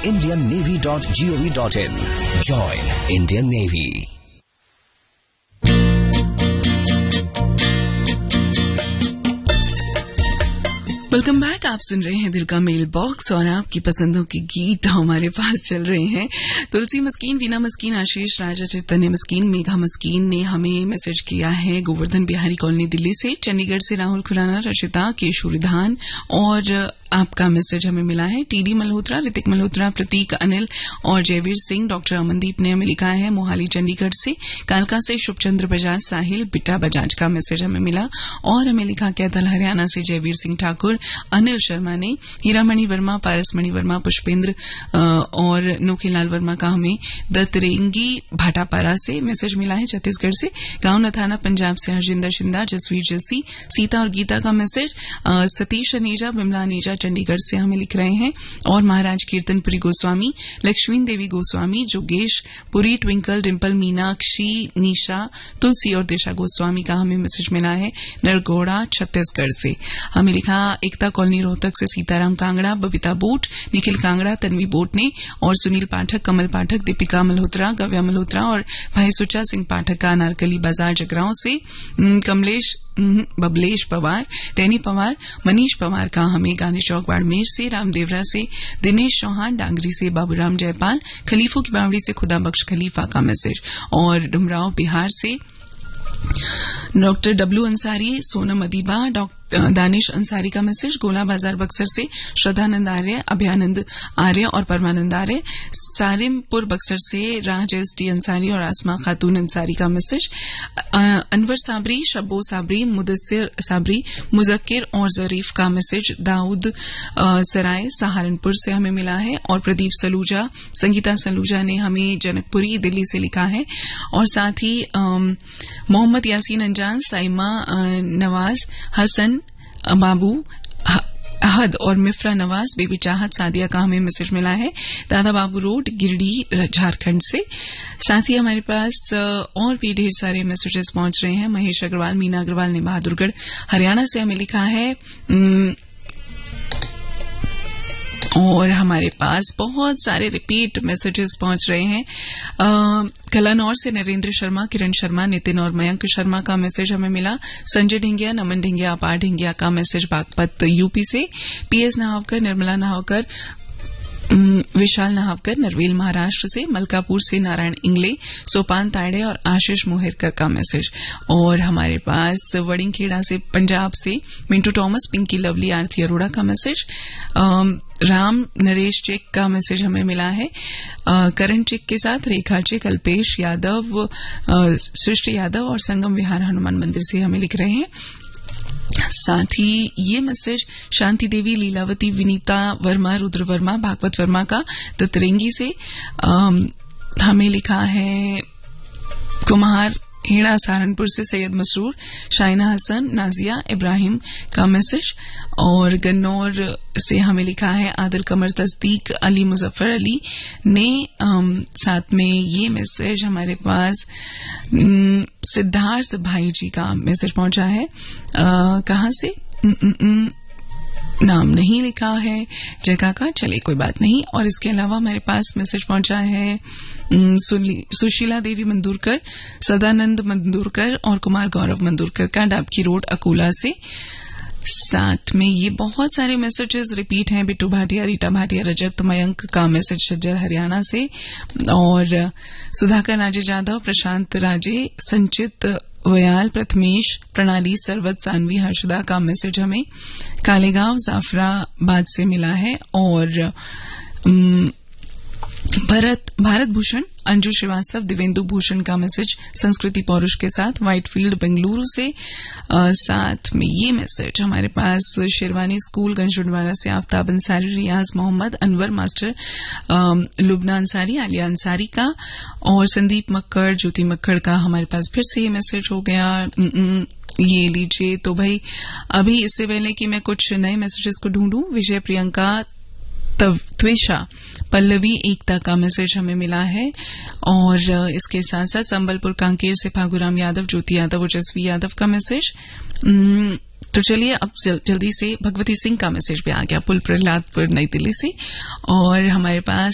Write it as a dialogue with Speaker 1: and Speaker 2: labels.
Speaker 1: indiannavy.gov.in. Join Indian Navy.
Speaker 2: Welcome back. आप सुन रहे हैं दिल का मेल बॉक्स और आपकी पसंदों के गीत हमारे पास चल रहे हैं। तुलसी मस्कीन, वीना मस्कीन, आशीष, राजा चैतन्य मस्कीन, मेघा मस्कीन ने हमें मैसेज किया है गोवर्धन बिहारी कॉलोनी दिल्ली से। चंडीगढ़ से राहुल खुराना, रशिता, केशुरिधान और आपका मैसेज हमें मिला है टीडी मल्होत्रा, ऋतिक मल्होत्रा, प्रतीक, अनिल और जयवीर सिंह। डॉक्टर अमनदीप ने हमें लिखा है मोहाली चंडीगढ़ से। कालका से शुभचंद्र बजाज, साहिल, बिट्टा बजाज का मैसेज हमें मिला और हमें लिखा कैथल हरियाणा से जयवीर सिंह ठाकुर। अनिल शर्मा ने हीरामणि वर्मा, पारसमणि वर्मा, पुष्पेंद्र और नोखीलाल वर्मा का हमें दतरेंगी भाटापारा से मैसेज मिला है छत्तीसगढ़ से। गांव नथाना पंजाब से हरजिंदर शिंदा, जसवीर जसी, सीता और गीता का मैसेज। सतीश अनेजा, बिमला अनेजा चंडीगढ़ से हमें लिख रहे हैं और महाराज कीर्तनपुरी गोस्वामी, लक्ष्मीन देवी गोस्वामी, जोगेश पुरी, ट्विंकल, डिम्पल, मीनाक्षी, निशा, तुलसी और दिशा गोस्वामी का हमें मैसेज मिला है नरगोड़ा छत्तीसगढ़ से। हमें लिखा एकता कॉलोनी रोहतक से सीताराम कांगड़ा, बबीता बोट, निखिल कांगड़ा, तन्वी बोट ने और सुनील पाठक, कमल पाठक, दीपिका मल्होत्रा, गव्या मल्होत्रा और भाई सुचा सिंह पाठक का अनारकली बाजार जगरांव से। कमलेश बबलेश पवार, टैनी पवार, मनीष पवार का हमें गांधी चौक बाड़मेर से। रामदेवरा से दिनेश चौहान, डांगरी से बाबूराम जयपाल, खलीफों की बावड़ी से खुदा बख्श खलीफा का मैसेज और डुमराव बिहार से डॉक्टर डब्ल्यू अंसारी, सोनम अदीबा, दानिश अंसारी का मैसेज। गोला बाजार बक्सर से श्रद्धानंद आर्य, अभयानंद आर्य और परमानंद आर्य। सारिमपुर बक्सर से राज एस डी अंसारी और आसमा खातून अंसारी का मैसेज। अनवर साबरी, शब्बो साबरी, मुदस्सिर साबरी, मुजक्किर और जरीफ का मैसेज दाऊद सराय सहारनपुर से हमें मिला है और प्रदीप सलूजा, संगीता सलूजा ने हमें जनकपुरी दिल्ली से लिखा है और साथ ही मोहम्मद यासीन अंजान, साइमा नवाज, हसन बाबू, अहद और मिफ्रा नवाज, बेबी चाहत, सादिया का हमें मैसेज मिला है दादा बाबू रोड, गिरडी, झारखंड से। साथ ही हमारे पास और भी ढेर सारे मैसेजेस पहुंच रहे हैं। महेश अग्रवाल, मीना अग्रवाल ने बहादुरगढ़ हरियाणा से हमें लिखा है और हमारे पास बहुत सारे रिपीट मैसेजेस पहुंच रहे हैं। कलानौर से नरेंद्र शर्मा, किरण शर्मा, नितिन और मयंक शर्मा का मैसेज हमें मिला। संजय ढिंगिया, नमन ढिंगिया, अपार ढिंगिया का मैसेज बागपत यूपी से। पीएस नाहावकर, निर्मला नाहावकर, विशाल नाहावकर, नरवेल महाराष्ट्र से। मलकापुर से नारायण इंगले, सोपान ताड़े और आशीष मोहरकर का मैसेज और हमारे पास वड़िंगखेड़ा से पंजाब से मिंटू टॉमस, पिंकी लवली, आरती अरोड़ा का मैसेज। राम नरेश चेक का मैसेज हमें मिला है। करण चेक के साथ रेखा चेक, अल्पेश यादव, सृष्टि यादव और संगम विहार हनुमान मंदिर से हमें लिख रहे हैं। साथ ही ये मैसेज शांति देवी, लीलावती, विनीता वर्मा, रुद्र वर्मा, भागवत वर्मा का दतरेंगी से हमें लिखा है। कुमार हेड़ा सहारनपुर से सैयद मसरूर, शाइना हसन, नाजिया इब्राहिम का मैसेज और गन्नौर से हमें लिखा है आदिल कमर, तस्दीक, अली मुजफ्फर अली ने। साथ में ये मैसेज हमारे पास सिद्धार्थ भाई जी का मैसेज पहुंचा है। कहां से नाम नहीं लिखा है जगह का, चलिए कोई बात नहीं। और इसके अलावा हमारे पास मैसेज पहुंचा है सुशीला देवी मंदूरकर, सदानंद मंदूरकर और कुमार गौरव मंदूरकर का डाबकी रोड अकोला से। साथ में ये बहुत सारे मैसेजेस रिपीट हैं। बिट्टू भाटिया, रीटा भाटिया, रजत मयंक का मैसेज छज्जर हरियाणा से और सुधाकर राजे जाधव, प्रशांत राजे, संचित वयाल, प्रथमेश, प्रणाली, सरवत, सानवी, हर्षदा का मैसेज हमें कालेगांव जाफराबाद से मिला है और भारत भूषण, अंजू श्रीवास्तव, दिवेंदु भूषण का मैसेज संस्कृति पौरुष के साथ व्हाइटफील्ड बेंगलुरु से। साथ में ये मैसेज हमारे पास शेरवानी स्कूल गंजडवाला से आफ्ताब अंसारी, रियाज मोहम्मद, अनवर मास्टर, लुबना अंसारी, आलिया अंसारी का और संदीप मक्कड़, ज्योति मक्कड़ का हमारे पास फिर से ये मैसेज हो गया। ये लीजिए। तो भाई अभी इससे पहले कि मैं कुछ नए मैसेजेस को ढूंढूं, विजय, प्रियंका, त्विषा, पल्लवी, एकता का मैसेज हमें मिला है और इसके साथ साथ संबलपुर कांकेर से फागुराम यादव, ज्योति यादव, ओजस्वी यादव का मैसेज। तो चलिए अब जल्दी से भगवती सिंह का मैसेज भी आ गया, पुल प्रहलादपुर नई दिल्ली से। और हमारे पास